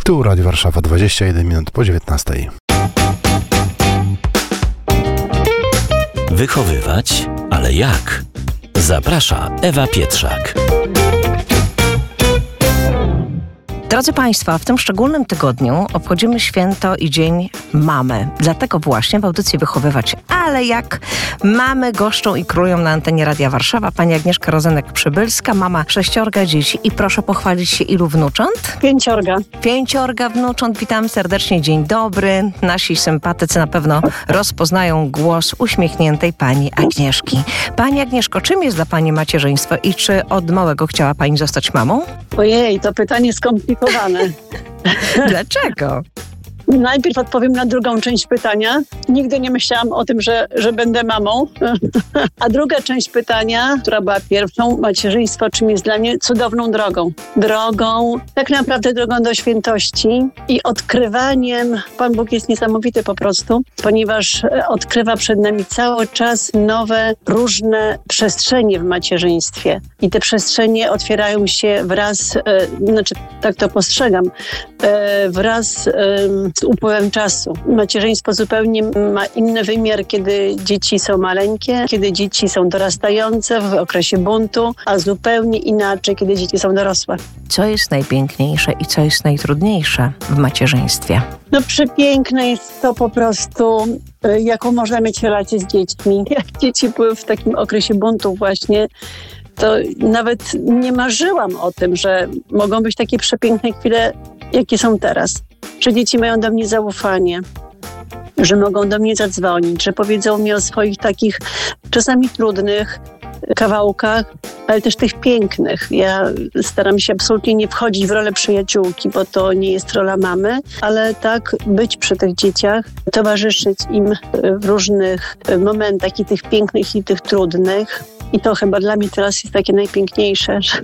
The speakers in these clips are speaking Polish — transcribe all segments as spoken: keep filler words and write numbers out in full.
Tu Radio Warszawa, dwadzieścia jeden minut po dziewiętnastej. Wychowywać, ale jak? Zaprasza Ewa Pietrzak. Drodzy Państwo, w tym szczególnym tygodniu obchodzimy święto i Dzień Mamy. Dlatego właśnie w audycji Wychowywać, ale jak mamy goszczą i królują na antenie Radia Warszawa pani Agnieszka Rozenek-Przybylska, mama sześciorga dzieci i proszę pochwalić się, ilu wnucząt? Pięciorga. Pięciorga wnucząt. Witam serdecznie, dzień dobry. Nasi sympatycy na pewno rozpoznają głos uśmiechniętej pani Agnieszki. Pani Agnieszko, czym jest dla pani macierzyństwo i czy od małego chciała pani zostać mamą? Ojej, to pytanie skomplikowane. Dlaczego? Najpierw odpowiem na drugą część pytania. Nigdy nie myślałam o tym, że, że będę mamą. A druga część pytania, która była pierwszą, macierzyństwo, czym jest dla mnie, cudowną drogą. Drogą, tak naprawdę drogą do świętości i odkrywaniem. Pan Bóg jest niesamowity po prostu, ponieważ odkrywa przed nami cały czas nowe, różne przestrzenie w macierzyństwie. I te przestrzenie otwierają się wraz, e, znaczy tak to postrzegam, e, wraz e, z upływem czasu. Macierzyństwo zupełnie ma inny wymiar, kiedy dzieci są maleńkie, kiedy dzieci są dorastające w okresie buntu, a zupełnie inaczej, kiedy dzieci są dorosłe. Co jest najpiękniejsze i co jest najtrudniejsze w macierzyństwie? No przepiękne jest to po prostu, jaką można mieć relację z dziećmi. Jak dzieci były w takim okresie buntu właśnie, to nawet nie marzyłam o tym, że mogą być takie przepiękne chwile, jakie są teraz. Że dzieci mają do mnie zaufanie, że mogą do mnie zadzwonić, że powiedzą mi o swoich takich czasami trudnych kawałkach, ale też tych pięknych. Ja staram się absolutnie nie wchodzić w rolę przyjaciółki, bo to nie jest rola mamy, ale tak być przy tych dzieciach, towarzyszyć im w różnych momentach i tych pięknych i tych trudnych. I to chyba dla mnie teraz jest takie najpiękniejsze, że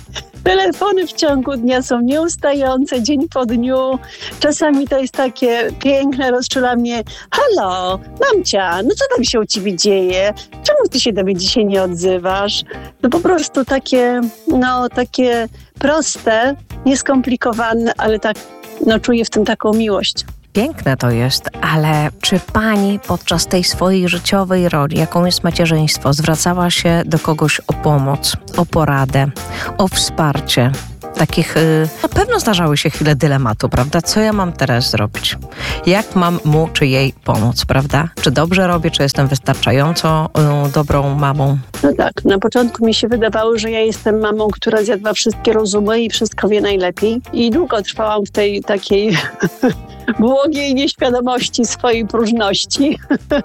telefony w ciągu dnia są nieustające, dzień po dniu. Czasami to jest takie piękne, rozczula mnie: halo, mamcia, no co tam się u ciebie dzieje? Czemu ty się do mnie dzisiaj nie odzywasz? No po prostu takie, no takie proste, nieskomplikowane, ale tak, no czuję w tym taką miłość. Piękne to jest, ale czy pani podczas tej swojej życiowej roli, jaką jest macierzyństwo, zwracała się do kogoś o pomoc, o poradę, o wsparcie? Takich, yy, na pewno zdarzały się chwile dylematu, prawda? Co ja mam teraz zrobić? Jak mam mu czy jej pomóc, prawda? Czy dobrze robię, czy jestem wystarczająco yy, dobrą mamą? No tak, na początku mi się wydawało, że ja jestem mamą, która zjadła wszystkie rozumy i wszystko wie najlepiej. I długo trwałam w tej takiej błogiej nieświadomości swojej próżności.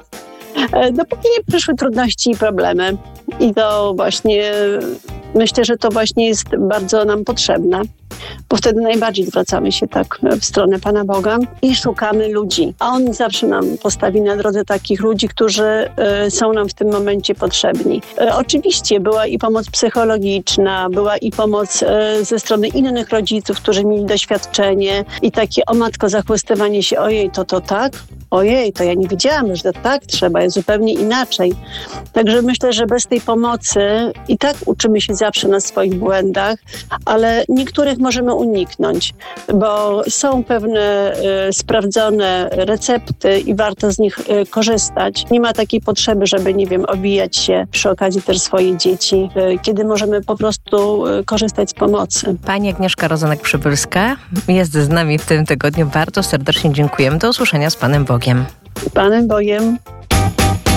Dopóki nie przyszły trudności i problemy. I to właśnie, myślę, że to właśnie jest bardzo nam potrzebne, bo wtedy najbardziej zwracamy się tak w stronę Pana Boga i szukamy ludzi. A On zawsze nam postawi na drodze takich ludzi, którzy y, są nam w tym momencie potrzebni. Y, oczywiście była i pomoc psychologiczna, była i pomoc y, ze strony innych rodziców, którzy mieli doświadczenie i takie: o matko, zachwystywanie się, ojej, to to tak? Ojej, to ja nie wiedziałam, że to tak trzeba, jest zupełnie inaczej. Także myślę, że bez tej pomocy i tak uczymy się zawsze na swoich błędach, ale niektórych możemy uniknąć, bo są pewne y, sprawdzone recepty i warto z nich y, korzystać. Nie ma takiej potrzeby, żeby, nie wiem, obijać się przy okazji też swoje dzieci, y, kiedy możemy po prostu y, korzystać z pomocy. Pani Agnieszka Rozenek-Przybylska jest z nami w tym tygodniu. Bardzo serdecznie dziękujemy. Do usłyszenia z Panem Bogiem. Panem Bogiem.